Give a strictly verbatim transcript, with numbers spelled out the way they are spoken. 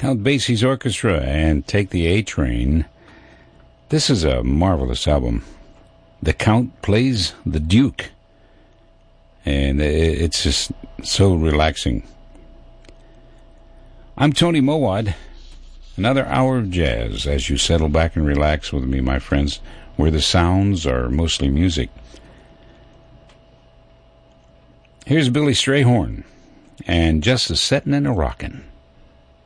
Count Basie's Orchestra and Take the A Train. This is a marvelous album. The Count plays the Duke, and it's just so relaxing. I'm Tony Mowat. Another hour of jazz as you settle back and relax with me, my friends, where the sounds are mostly music. Here's Billy Strayhorn and Just a Settin' and a Rockin'.